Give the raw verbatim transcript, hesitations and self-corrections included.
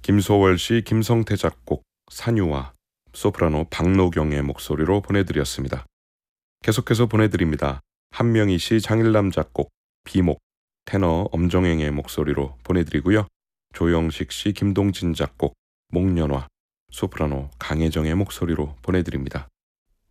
김소월 씨, 김성태 작곡, 산유와, 소프라노 박노경의 목소리로 보내드렸습니다. 계속해서 보내드립니다. 한명희 씨, 장일남 작곡, 비목, 테너 엄정행의 목소리로 보내드리고요. 조영식 씨, 김동진 작곡, 목련화, 소프라노 강혜정의 목소리로 보내드립니다.